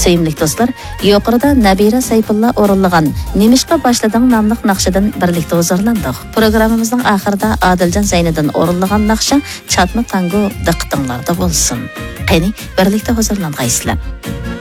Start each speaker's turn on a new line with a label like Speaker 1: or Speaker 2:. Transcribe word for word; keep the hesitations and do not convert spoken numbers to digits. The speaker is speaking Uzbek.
Speaker 1: Söyümlük dostlar, yuqorida Nabira Sayfulla o'rinlagan Nemishqa boshlading nomli naqshidan birlikda huzurlandik. Programmamizning oxirida Adiljon Zayniddin o'rinlagan naqsha Chatma Tango diqqatinglarda bo'lsin. Qani birlikda huzurlangaysizlar.